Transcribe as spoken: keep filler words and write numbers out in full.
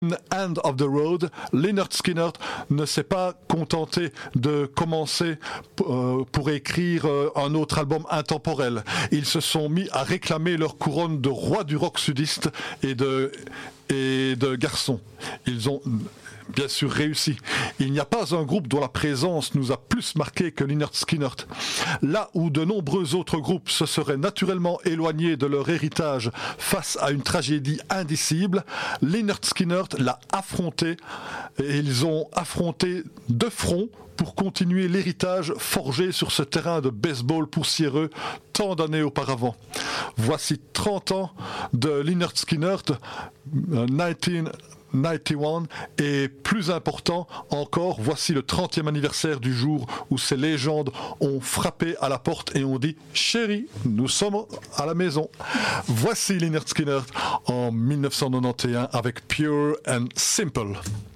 End of the Road, Lynyrd Skynyrd ne s'est pas contenté de commencer euh, pour écrire euh, un autre album intemporel. Ils se sont mis à réclamer leur couronne de roi du rock sudiste et de, et de garçon. Ils ont bien sûr réussi. Il n'y a pas un groupe dont la présence nous a plus marqué que Lynyrd Skynyrd. Là où de nombreux autres groupes se seraient naturellement éloignés de leur héritage face à une tragédie indicible, Lynyrd Skynyrd l'a affronté et ils ont affronté de front pour continuer l'héritage forgé sur ce terrain de baseball poussiéreux tant d'années auparavant. Voici trente ans de Lynyrd Skynyrd, euh, dix-neuf quatre-vingt-onze, et plus important encore, voici le trentième anniversaire du jour où ces légendes ont frappé à la porte et ont dit « Chérie, nous sommes à la maison ». Voici Lynyrd Skynyrd en dix-neuf cent quatre-vingt-onze avec Pure and Simple.